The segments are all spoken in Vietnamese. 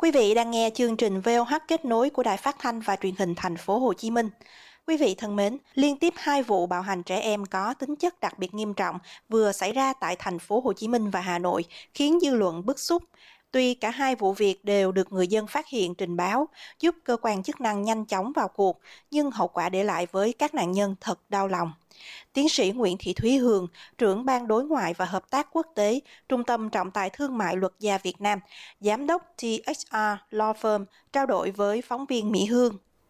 Quý vị đang nghe chương trình VOH kết nối của Đài Phát thanh và Truyền hình Thành phố Hồ Chí Minh. Quý vị thân mến, liên tiếp 2 vụ bạo hành trẻ em có tính chất đặc biệt nghiêm trọng vừa xảy ra tại Thành phố Hồ Chí Minh và Hà Nội, khiến dư luận bức xúc. Tuy cả hai vụ việc đều được người dân phát hiện trình báo, giúp cơ quan chức năng nhanh chóng vào cuộc, nhưng hậu quả để lại với các nạn nhân thật đau lòng. Tiến sĩ Nguyễn Thị Thúy Hường, trưởng ban đối ngoại và hợp tác quốc tế, Trung tâm Trọng tài Thương mại Luật gia Việt Nam, Giám đốc THR Law Firm, trao đổi với phóng viên Mỹ Hương.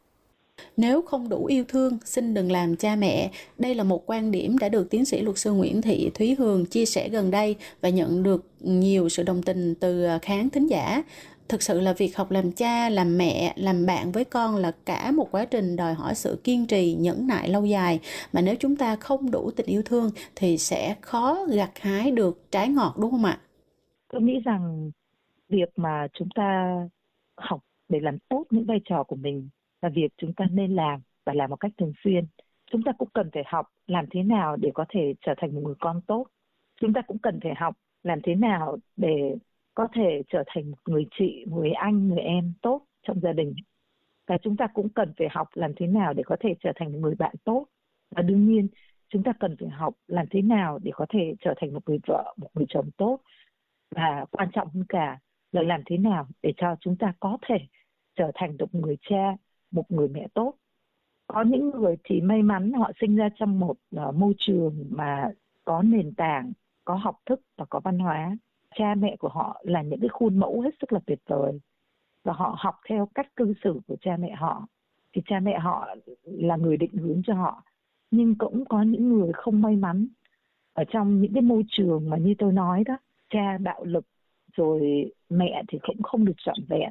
Nếu không đủ yêu thương, xin đừng làm cha mẹ. Đây là một quan điểm đã được tiến sĩ luật sư Nguyễn Thị Thúy Hường chia sẻ gần đây và nhận được nhiều sự đồng tình từ khán thính giả. Thực sự là việc học làm cha, làm mẹ, làm bạn với con là cả một quá trình đòi hỏi sự kiên trì, nhẫn nại lâu dài. Mà nếu chúng ta không đủ tình yêu thương thì sẽ khó gặt hái được trái ngọt, đúng không ạ? Tôi nghĩ rằng việc mà chúng ta học để làm tốt những vai trò của mình là việc chúng ta nên làm và làm một cách thường xuyên. Chúng ta cũng cần phải học làm thế nào để có thể trở thành một người con tốt. Chúng ta cũng cần phải học làm thế nào để có thể trở thành một người chị, người anh, người em tốt trong gia đình. Và chúng ta cũng cần phải học làm thế nào để có thể trở thành một người bạn tốt. Và đương nhiên, chúng ta cần phải học làm thế nào để có thể trở thành một người vợ, một người chồng tốt. Và quan trọng hơn cả là làm thế nào để cho chúng ta có thể trở thành được một người cha, một người mẹ tốt. Có những người thì may mắn họ sinh ra trong một môi trường mà có nền tảng, có học thức và có văn hóa. Cha mẹ của họ là những cái khuôn mẫu hết sức là tuyệt vời. Và họ học theo cách cư xử của cha mẹ họ. Thì cha mẹ họ là người định hướng cho họ. Nhưng cũng có những người không may mắn ở trong những cái môi trường mà như tôi nói đó. Cha bạo lực, rồi mẹ thì cũng không được trọn vẹn.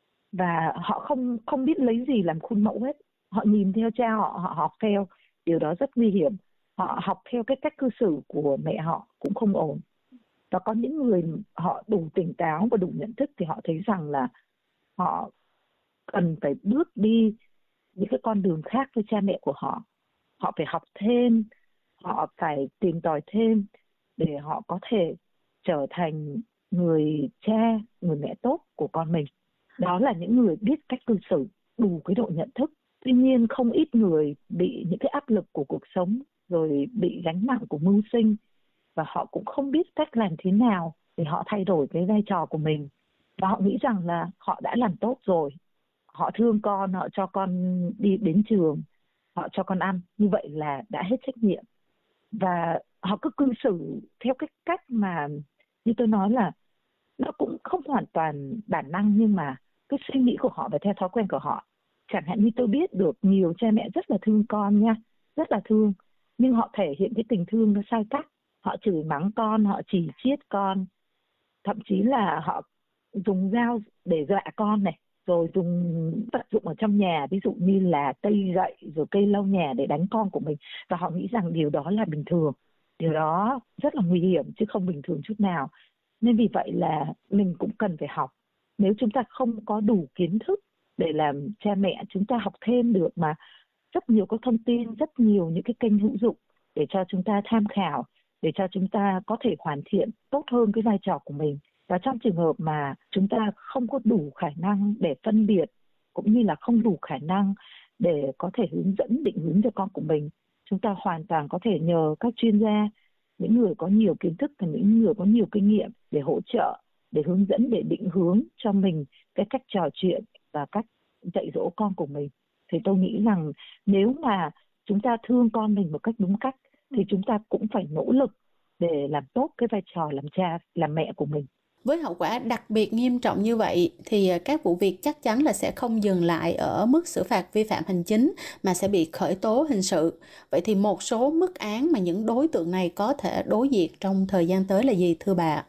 Và họ không biết lấy gì làm khuôn mẫu hết. Họ nhìn theo cha họ, họ học theo. Điều đó rất nguy hiểm. Họ học theo cái cách cư xử của mẹ họ cũng không ổn. Và có những người họ đủ tỉnh táo và đủ nhận thức thì họ thấy rằng là họ cần phải bước đi những cái con đường khác với cha mẹ của họ. Họ phải học thêm, họ phải tìm tòi thêm để họ có thể trở thành người cha, người mẹ tốt của con mình. Đó là những người biết cách cư xử, đủ cái độ nhận thức. Tuy nhiên không ít người bị những cái áp lực của cuộc sống, rồi bị gánh nặng của mưu sinh, và họ cũng không biết cách làm thế nào để họ thay đổi cái vai trò của mình. Và họ nghĩ rằng là họ đã làm tốt rồi. Họ thương con, họ cho con đi đến trường, họ cho con ăn. Như vậy là đã hết trách nhiệm. Và họ cứ cư xử theo cái cách mà như tôi nói là nó cũng không hoàn toàn bản năng, nhưng mà cái suy nghĩ của họ và theo thói quen của họ. Chẳng hạn như tôi biết được nhiều cha mẹ rất là thương con nha, rất là thương, nhưng họ thể hiện cái tình thương nó sai cách. Họ chửi mắng con, họ chỉ chiết con, thậm chí là họ dùng dao để dọa con này, rồi dùng vật dụng ở trong nhà, ví dụ như là cây gậy rồi cây lau nhà để đánh con của mình. Và họ nghĩ rằng điều đó là bình thường. Điều đó rất là nguy hiểm chứ không bình thường chút nào. Nên vì vậy là mình cũng cần phải học. Nếu chúng ta không có đủ kiến thức để làm cha mẹ, chúng ta học thêm được mà. Rất nhiều các thông tin, rất nhiều những cái kênh hữu dụng để cho chúng ta tham khảo, để cho chúng ta có thể hoàn thiện tốt hơn cái vai trò của mình. Và trong trường hợp mà chúng ta không có đủ khả năng để phân biệt, cũng như là không đủ khả năng để có thể hướng dẫn, định hướng cho con của mình, chúng ta hoàn toàn có thể nhờ các chuyên gia, những người có nhiều kiến thức và những người có nhiều kinh nghiệm để hỗ trợ, để hướng dẫn, để định hướng cho mình cái cách trò chuyện và cách dạy dỗ con của mình. Thì tôi nghĩ rằng nếu mà chúng ta thương con mình một cách đúng cách thì chúng ta cũng phải nỗ lực để làm tốt cái vai trò làm cha, làm mẹ của mình. Với hậu quả đặc biệt nghiêm trọng như vậy thì các vụ việc chắc chắn là sẽ không dừng lại ở mức xử phạt vi phạm hành chính mà sẽ bị khởi tố hình sự. Vậy thì một số mức án mà những đối tượng này có thể đối diện trong thời gian tới là gì thưa bà?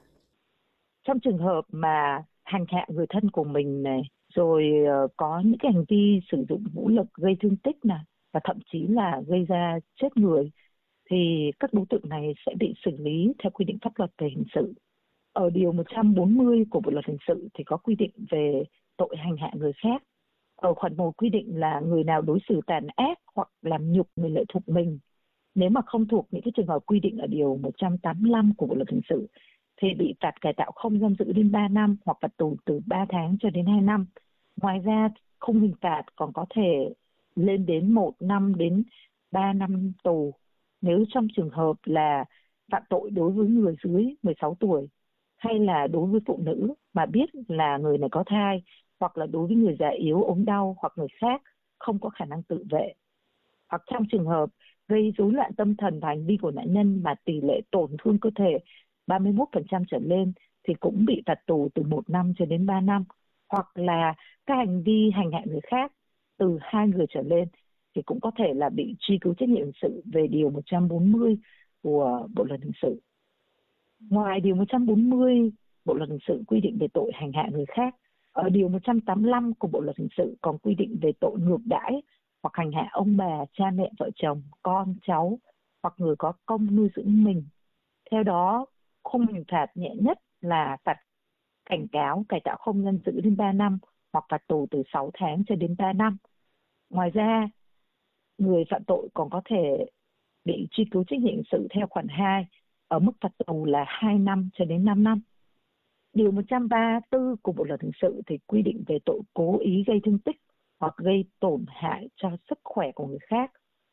Trong trường hợp mà hành hạ người thân của mình này, rồi có những cái hành vi sử dụng vũ lực gây thương tích này, và thậm chí là gây ra chết người, thì các đối tượng này sẽ bị xử lý theo quy định pháp luật về hình sự. Ở điều 140 của Bộ luật hình sự thì có quy định về tội hành hạ người khác. Ở khoản 1 quy định là người nào đối xử tàn ác hoặc làm nhục người lệ thuộc mình. Nếu mà không thuộc những cái trường hợp quy định ở điều 185 của Bộ luật hình sự thì bị phạt cải tạo không giam giữ đến 3 năm hoặc phạt tù từ 3 tháng cho đến 2 năm. Ngoài ra, khung hình phạt còn có thể lên đến 1 năm đến 3 năm tù nếu trong trường hợp là phạm tội đối với người dưới 16 tuổi, hay là đối với phụ nữ mà biết là người này có thai, hoặc là đối với người già yếu, ốm đau hoặc người khác không có khả năng tự vệ. Hoặc trong trường hợp gây rối loạn tâm thần và hành vi của nạn nhân mà tỷ lệ tổn thương cơ thể 31% trở lên thì cũng bị phạt tù từ 1 năm cho đến 3 năm. Hoặc là các hành vi hành hạ người khác từ 2 người trở lên thì cũng có thể là bị truy cứu trách nhiệm hình sự về điều 140 của Bộ luật hình sự. Ngoài điều 140 Bộ luật hình sự quy định về tội hành hạ người khác, ở điều 185 của Bộ luật hình sự còn quy định về tội ngược đãi hoặc hành hạ ông bà, cha mẹ, vợ chồng, con, cháu hoặc người có công nuôi dưỡng mình. Theo đó, khung hình phạt nhẹ nhất là phạt cảnh cáo, cải tạo không giam giữ đến 3 năm hoặc phạt tù từ 6 tháng cho đến 3 năm. Ngoài ra, người phạm tội còn có thể bị truy cứu trách nhiệm hình sự theo khoản 2 ở mức phạt tù là 2 năm cho đến 5 năm. Điều 134 của Bộ luật hình sự thì quy định về tội cố ý gây thương tích hoặc gây tổn hại cho sức khỏe của người khác,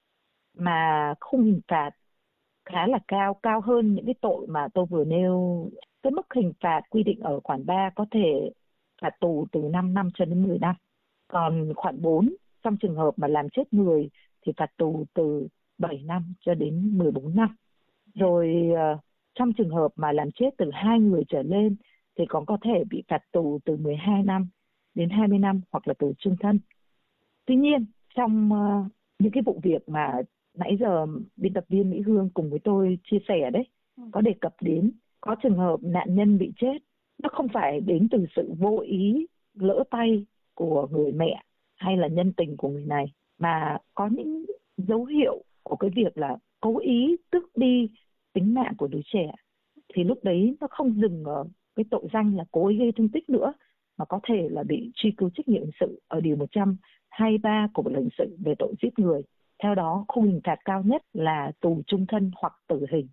mà khung hình phạt khá là cao hơn những cái tội mà tôi vừa nêu. Cái mức hình phạt quy định ở khoản 3 có thể phạt tù từ 5 năm cho đến 10 năm. Còn khoản 4, trong trường hợp mà làm chết người thì phạt tù từ 7 năm cho đến 14 năm. Rồi trong trường hợp mà làm chết từ 2 người trở lên thì còn có thể bị phạt tù từ 12 năm đến 20 năm hoặc là tù chung thân. Tuy nhiên, trong những cái vụ việc mà nãy giờ biên tập viên Mỹ Hương cùng với tôi chia sẻ đấy, có đề cập đến, có trường hợp nạn nhân bị chết, nó không phải đến từ sự vô ý, lỡ tay của người mẹ hay là nhân tình của người này, mà có những dấu hiệu của cái việc là cố ý tước đi tính mạng của đứa trẻ. Thì lúc đấy nó không dừng ở cái tội danh là cố ý gây thương tích nữa, mà có thể là bị truy cứu trách nhiệm hình sự ở điều 123 của Bộ luật hình sự về tội giết người. Theo đó, khung hình phạt cao nhất là tù chung thân hoặc tử hình.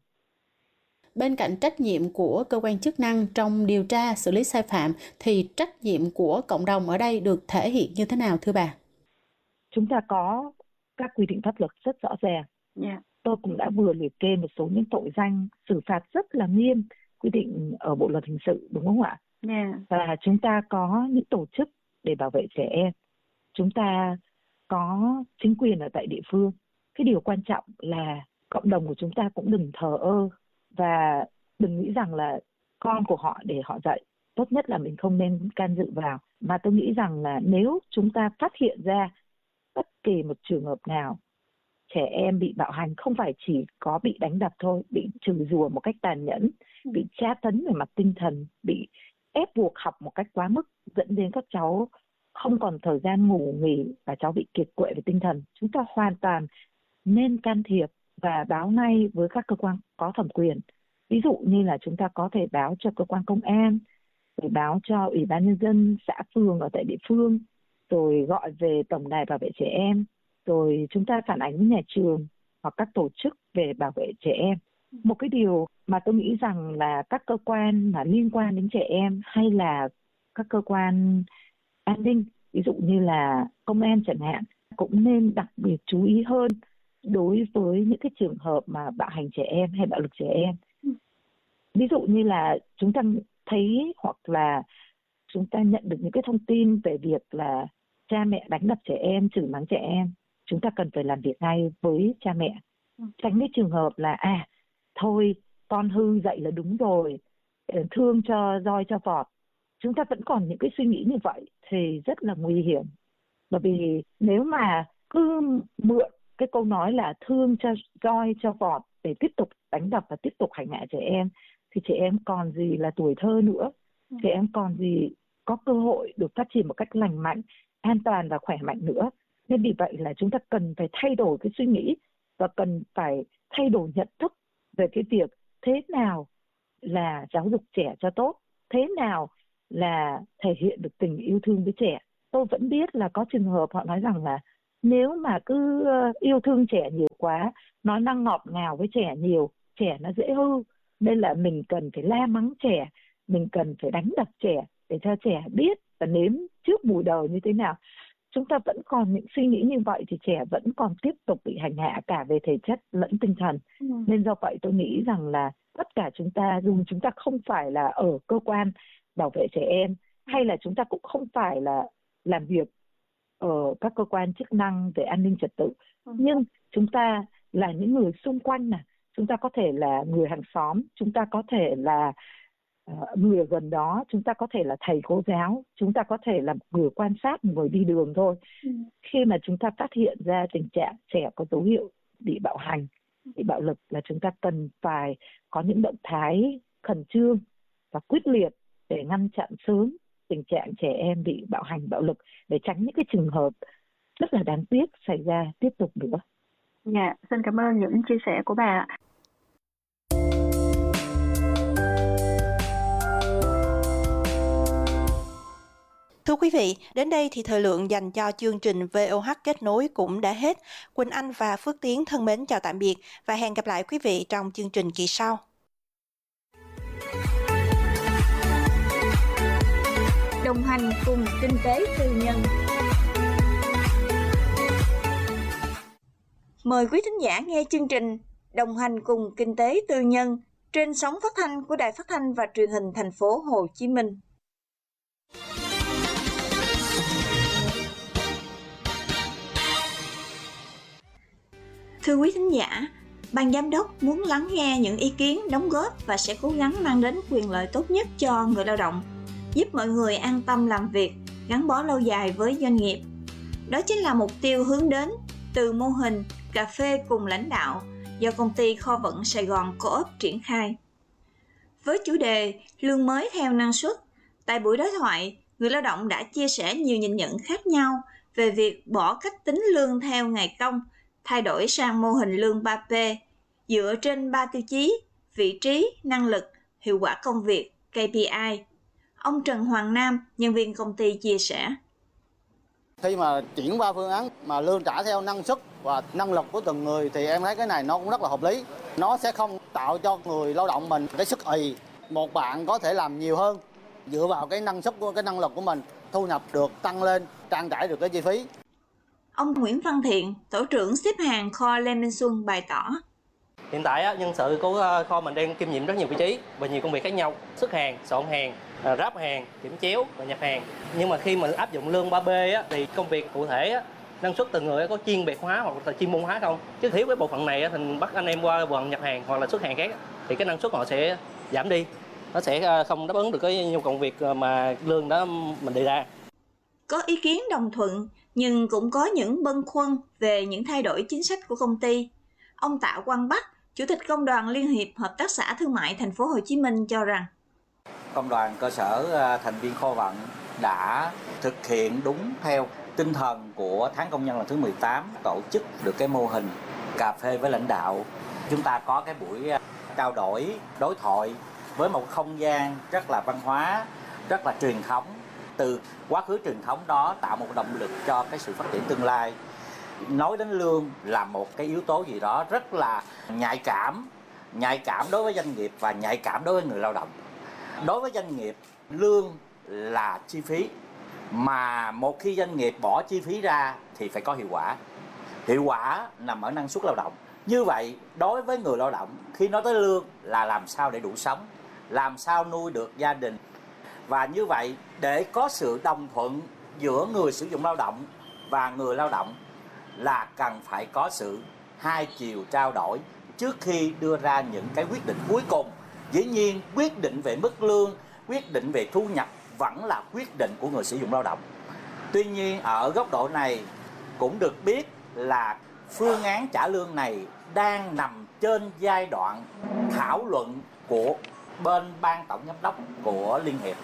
Bên cạnh trách nhiệm của cơ quan chức năng trong điều tra, xử lý sai phạm, thì trách nhiệm của cộng đồng ở đây được thể hiện như thế nào thưa bà? Chúng ta có các quy định pháp luật rất rõ ràng. Tôi cũng đã vừa liệt kê một số những tội danh xử phạt rất là nghiêm quy định ở Bộ luật hình sự, đúng không ạ? Và chúng ta có những tổ chức để bảo vệ trẻ em. Chúng ta có chính quyền ở tại địa phương. Cái điều quan trọng là cộng đồng của chúng ta cũng đừng thờ ơ và đừng nghĩ rằng là con của họ để họ dạy. Tốt nhất là mình không nên can dự vào. Mà tôi nghĩ rằng là nếu chúng ta phát hiện ra bất kỳ một trường hợp nào trẻ em bị bạo hành, không phải chỉ có bị đánh đập thôi, bị chửi rủa một cách tàn nhẫn, bị tra tấn về mặt tinh thần, bị ép buộc học một cách quá mức, dẫn đến các cháu không còn thời gian ngủ nghỉ và cháu bị kiệt quệ về tinh thần, chúng ta hoàn toàn nên can thiệp và báo ngay với các cơ quan có thẩm quyền. Ví dụ như là chúng ta có thể báo cho cơ quan công an, rồi báo cho Ủy ban Nhân dân xã phường ở tại địa phương, rồi gọi về Tổng đài bảo vệ trẻ em, rồi chúng ta phản ánh với nhà trường hoặc các tổ chức về bảo vệ trẻ em. Một cái điều mà tôi nghĩ rằng là các cơ quan mà liên quan đến trẻ em hay là các cơ quan an ninh, ví dụ như là công an chẳng hạn, cũng nên đặc biệt chú ý hơn đối với những cái trường hợp mà bạo hành trẻ em hay bạo lực trẻ em. Ví dụ như là chúng ta thấy hoặc là chúng ta nhận được những cái thông tin về việc là cha mẹ đánh đập trẻ em, chửi mắng trẻ em, chúng ta cần phải làm việc ngay với cha mẹ. Tránh cái trường hợp là thôi con hư dạy là đúng rồi, thương cho roi cho vọt. Chúng ta vẫn còn những cái suy nghĩ như vậy thì rất là nguy hiểm. Bởi vì nếu mà cứ mượn cái câu nói là thương cho roi cho vọt để tiếp tục đánh đập và tiếp tục hành hạ trẻ em thì trẻ em còn gì là tuổi thơ nữa. Trẻ em còn gì có cơ hội được phát triển một cách lành mạnh, an toàn và khỏe mạnh nữa. Nên vì vậy là chúng ta cần phải thay đổi cái suy nghĩ và cần phải thay đổi nhận thức về cái việc thế nào là giáo dục trẻ cho tốt, thế nào là thể hiện được tình yêu thương với trẻ. Tôi vẫn biết là có trường hợp họ nói rằng là nếu mà cứ yêu thương trẻ nhiều quá, nói năng ngọt ngào với trẻ nhiều, trẻ nó dễ hư. Nên là mình cần phải la mắng trẻ, mình cần phải đánh đập trẻ để cho trẻ biết và nếm trước mùi đời như thế nào. Chúng ta vẫn còn những suy nghĩ như vậy thì trẻ vẫn còn tiếp tục bị hành hạ cả về thể chất lẫn tinh thần. Nên do vậy tôi nghĩ rằng là tất cả chúng ta, dù chúng ta không phải là ở cơ quan bảo vệ trẻ em, hay là chúng ta cũng không phải là làm việc ở các cơ quan chức năng về an ninh trật tự, nhưng chúng ta là những người xung quanh này, chúng ta có thể là người hàng xóm, chúng ta có thể là người ở gần đó, chúng ta có thể là thầy cô giáo, chúng ta có thể là người quan sát, người đi đường thôi. Khi mà chúng ta phát hiện ra tình trạng trẻ có dấu hiệu bị bạo hành, bị bạo lực, là chúng ta cần phải có những động thái khẩn trương và quyết liệt để ngăn chặn sớm tình trạng trẻ em bị bạo hành, bạo lực, để tránh những cái trường hợp rất là đáng tiếc xảy ra tiếp tục nữa. Dạ, xin cảm ơn những chia sẻ của bà. Thưa quý vị, đến đây thì thời lượng dành cho chương trình VOH kết nối cũng đã hết. Quỳnh Anh và Phước Tiến thân mến chào tạm biệt và hẹn gặp lại quý vị trong chương trình kỳ sau. Đồng hành cùng kinh tế tư nhân. Mời quý thính giả nghe chương trình Đồng hành cùng kinh tế tư nhân trên sóng phát thanh của Đài Phát thanh và Truyền hình Thành phố Hồ Chí Minh. Thưa quý thính giả, ban giám đốc muốn lắng nghe những ý kiến, đóng góp và sẽ cố gắng mang đến quyền lợi tốt nhất cho người lao động, giúp mọi người an tâm làm việc, gắn bó lâu dài với doanh nghiệp. Đó chính là mục tiêu hướng đến từ mô hình cà phê cùng lãnh đạo do công ty Kho vận Sài Gòn Co-op triển khai. Với chủ đề lương mới theo năng suất, tại buổi đối thoại, người lao động đã chia sẻ nhiều nhìn nhận khác nhau về việc bỏ cách tính lương theo ngày công, thay đổi sang mô hình lương 3P, dựa trên 3 tiêu chí: vị trí, năng lực, hiệu quả công việc, KPI. Ông Trần Hoàng Nam, nhân viên công ty chia sẻ. Khi mà chuyển qua phương án mà lương trả theo năng suất và năng lực của từng người thì em thấy cái này nó cũng rất là hợp lý. Nó sẽ không tạo cho người lao động mình cái sức ì. Một bạn có thể làm nhiều hơn dựa vào cái năng suất của cái năng lực của mình, thu nhập được tăng lên, trang trải được cái chi phí. Ông Nguyễn Văn Thiện, tổ trưởng xếp hàng kho Lê Minh Xuân bày tỏ. Hiện tại nhân sự của kho mình đang kiêm nhiệm rất nhiều vị trí và nhiều công việc khác nhau: xuất hàng, soạn hàng, ráp hàng, kiểm chéo và nhập hàng. Nhưng mà khi mà áp dụng lương 3B thì công việc cụ thể năng suất từng người có chuyên biệt hóa hoặc là chuyên môn hóa không, chứ thiếu cái bộ phận này thì bắt anh em qua phần nhập hàng hoặc là xuất hàng khác thì cái năng suất họ sẽ giảm đi, nó sẽ không đáp ứng được cái nhu cầu việc mà lương đó mình đề ra. Có ý kiến đồng thuận nhưng cũng có những băn khoăn về những thay đổi chính sách của công ty. Ông Tạ Quang Bắc, Chủ tịch Công đoàn Liên hiệp Hợp tác xã Thương mại Thành phố Hồ Chí Minh cho rằng công đoàn cơ sở thành viên Kho vận đã thực hiện đúng theo tinh thần của tháng công nhân lần thứ 18, tổ chức được cái mô hình cà phê với lãnh đạo. Chúng ta có cái buổi trao đổi, đối thoại với một không gian rất là văn hóa, rất là truyền thống. Từ quá khứ truyền thống đó tạo một động lực cho cái sự phát triển tương lai. Nói đến lương là một cái yếu tố gì đó rất là nhạy cảm đối với doanh nghiệp và nhạy cảm đối với người lao động. Đối với doanh nghiệp, lương là chi phí, mà một khi doanh nghiệp bỏ chi phí ra thì phải có hiệu quả. Hiệu quả nằm ở năng suất lao động. Như vậy, đối với người lao động, khi nói tới lương là làm sao để đủ sống, làm sao nuôi được gia đình. Và như vậy, để có sự đồng thuận giữa người sử dụng lao động và người lao động là cần phải có sự hai chiều trao đổi trước khi đưa ra những cái quyết định cuối cùng. Dĩ nhiên, quyết định về mức lương, quyết định về thu nhập vẫn là quyết định của người sử dụng lao động. Tuy nhiên, ở góc độ này cũng được biết là phương án trả lương này đang nằm trên giai đoạn thảo luận của bên ban tổng giám đốc của Liên hiệp.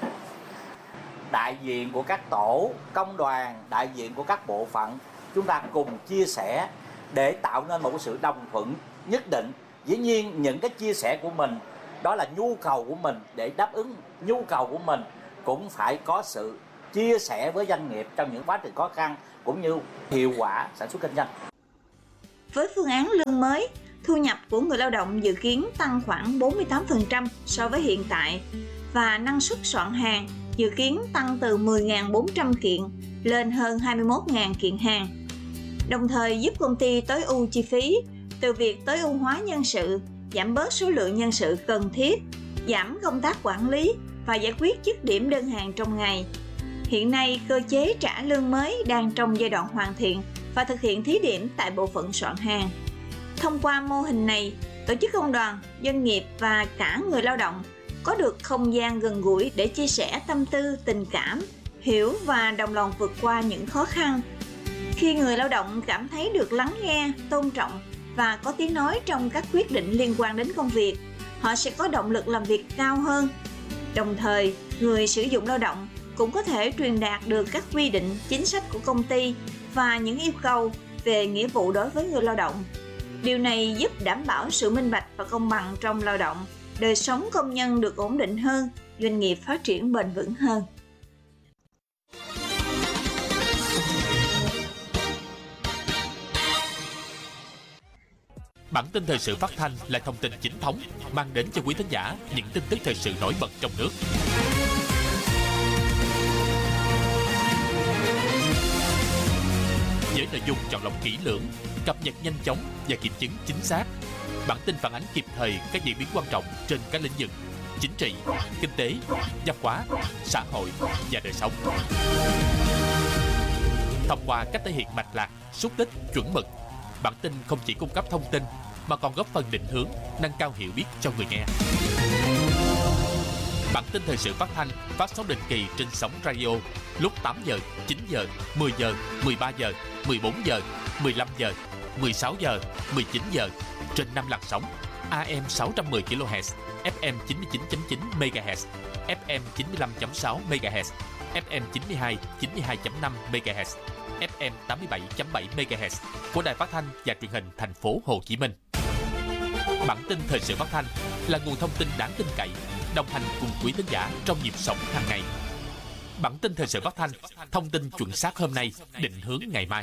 Đại diện của các tổ, công đoàn, đại diện của các bộ phận, chúng ta cùng chia sẻ để tạo nên một sự đồng thuận nhất định. Dĩ nhiên những cái chia sẻ của mình đó là nhu cầu của mình, để đáp ứng nhu cầu của mình cũng phải có sự chia sẻ với doanh nghiệp trong những quá trình khó khăn cũng như hiệu quả sản xuất kinh doanh. với phương án lương mới, thu nhập của người lao động dự kiến tăng khoảng 48% so với hiện tại và năng suất soạn hàng dự kiến tăng từ 10.400 kiện lên hơn 21.000 kiện hàng, đồng thời giúp công ty tối ưu chi phí từ việc tối ưu hóa nhân sự, giảm bớt số lượng nhân sự cần thiết, giảm công tác quản lý và giải quyết dứt điểm đơn hàng trong ngày. Hiện nay, cơ chế trả lương mới đang trong giai đoạn hoàn thiện và thực hiện thí điểm tại bộ phận soạn hàng. Thông qua mô hình này, tổ chức công đoàn, doanh nghiệp và cả người lao động có được không gian gần gũi để chia sẻ tâm tư, tình cảm, hiểu và đồng lòng vượt qua những khó khăn. Khi người lao động cảm thấy được lắng nghe, tôn trọng và có tiếng nói trong các quyết định liên quan đến công việc, họ sẽ có động lực làm việc cao hơn. Đồng thời, người sử dụng lao động cũng có thể truyền đạt được các quy định, chính sách của công ty và những yêu cầu về nghĩa vụ đối với người lao động. Điều này giúp đảm bảo sự minh bạch và công bằng trong lao động, đời sống công nhân được ổn định hơn, doanh nghiệp phát triển bền vững hơn. Bản tin thời sự phát thanh là thông tin chính thống, mang đến cho quý thính giả những tin tức thời sự nổi bật trong nước. Với nội dung chọn lọc kỹ lưỡng, cập nhật nhanh chóng và kiểm chứng chính xác. Bản tin phản ánh kịp thời các diễn biến quan trọng trên các lĩnh vực chính trị, kinh tế, văn hóa, xã hội và đời sống. Thông qua cách thể hiện mạch lạc, xúc tích, chuẩn mực, bản tin không chỉ cung cấp thông tin mà còn góp phần định hướng, nâng cao hiểu biết cho người nghe. Bản tin thời sự phát thanh phát sóng định kỳ trên sóng radio lúc 8 giờ, 9 giờ, 10 giờ, 13 giờ, 14 giờ, 15 giờ, 16 giờ, 19 giờ trên 5 làn sóng AM 610 kHz, FM 99.9 MHz, FM 95.6 MHz, FM 92, 92.5 MHz, FM 87.7 MHz của Đài Phát thanh và Truyền hình Thành phố Hồ Chí Minh. Bản tin thời sự phát thanh là nguồn thông tin đáng tin cậy, đồng hành cùng quý thính giả trong nhịp sống hàng ngày. Bản tin thời sự phát thanh, thông tin chuẩn xác hôm nay, định hướng ngày mai.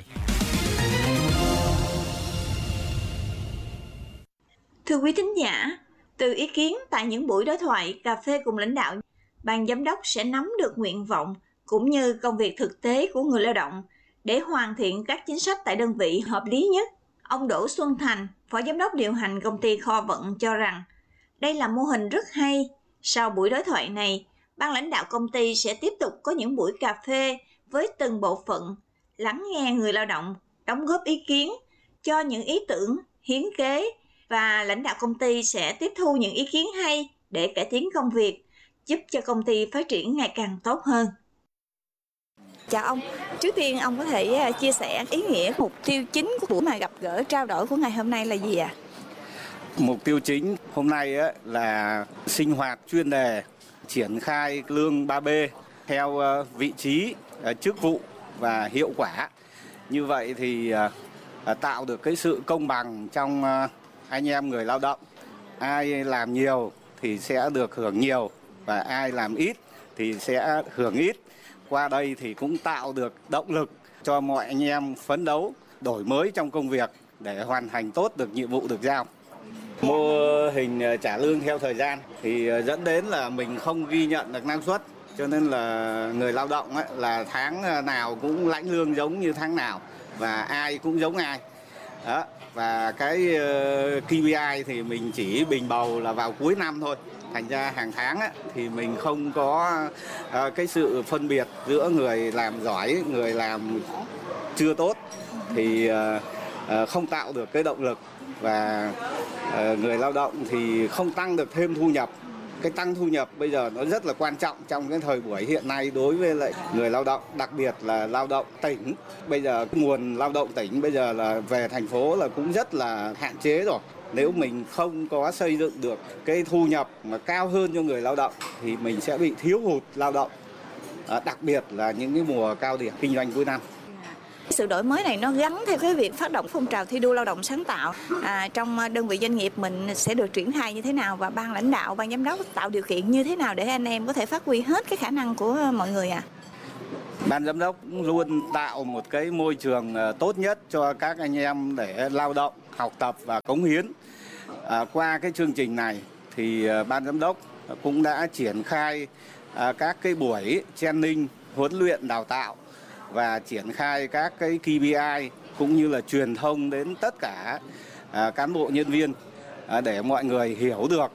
Thưa quý thính giả, từ ý kiến tại những buổi đối thoại, cà phê cùng lãnh đạo, ban giám đốc sẽ nắm được nguyện vọng cũng như công việc thực tế của người lao động để hoàn thiện các chính sách tại đơn vị hợp lý nhất. Ông Đỗ Xuân Thành, Phó Giám đốc điều hành công ty Kho Vận cho rằng đây là mô hình rất hay. Sau buổi đối thoại này, ban lãnh đạo công ty sẽ tiếp tục có những buổi cà phê với từng bộ phận, lắng nghe người lao động, đóng góp ý kiến, cho những ý tưởng, hiến kế và lãnh đạo công ty sẽ tiếp thu những ý kiến hay để cải tiến công việc, giúp cho công ty phát triển ngày càng tốt hơn. Chào ông, trước tiên ông có thể chia sẻ ý nghĩa, mục tiêu chính của buổi mà gặp gỡ trao đổi của ngày hôm nay là gì ạ? Mục tiêu chính hôm nay là sinh hoạt chuyên đề, triển khai lương 3B theo vị trí, chức vụ và hiệu quả. Như vậy thì tạo được cái sự công bằng trong anh em người lao động. Ai làm nhiều thì sẽ được hưởng nhiều và ai làm ít thì sẽ hưởng ít. Qua đây thì cũng tạo được động lực cho mọi anh em phấn đấu, đổi mới trong công việc để hoàn thành tốt được nhiệm vụ được giao. Mô hình trả lương theo thời gian thì dẫn đến là mình không ghi nhận được năng suất, cho nên là người lao động là tháng nào cũng lãnh lương giống như tháng nào và ai cũng giống ai. Đó. Và cái KPI thì mình chỉ bình bầu là vào cuối năm thôi. Thành ra hàng tháng thì mình không có cái sự phân biệt giữa người làm giỏi, người làm chưa tốt thì không tạo được cái động lực và người lao động thì không tăng được thêm thu nhập. Cái tăng thu nhập bây giờ nó rất là quan trọng trong cái thời buổi hiện nay đối với lại người lao động, đặc biệt là lao động tỉnh. Bây giờ cái nguồn lao động tỉnh bây giờ là về thành phố là cũng rất là hạn chế rồi. Nếu mình không có xây dựng được cái thu nhập mà cao hơn cho người lao động thì mình sẽ bị thiếu hụt lao động, đặc biệt là những cái mùa cao điểm kinh doanh cuối năm. Sự đổi mới này nó gắn theo cái việc phát động phong trào thi đua lao động sáng tạo trong đơn vị doanh nghiệp mình sẽ được triển khai như thế nào và ban lãnh đạo, ban giám đốc tạo điều kiện như thế nào để anh em có thể phát huy hết cái khả năng của mọi người ạ? Ban giám đốc luôn tạo một cái môi trường tốt nhất cho các anh em để lao động học tập và cống hiến. Qua cái chương trình này thì ban giám đốc cũng đã triển khai các cái buổi training, huấn luyện đào tạo và triển khai các cái KPI cũng như là truyền thông đến tất cả cán bộ nhân viên để mọi người hiểu được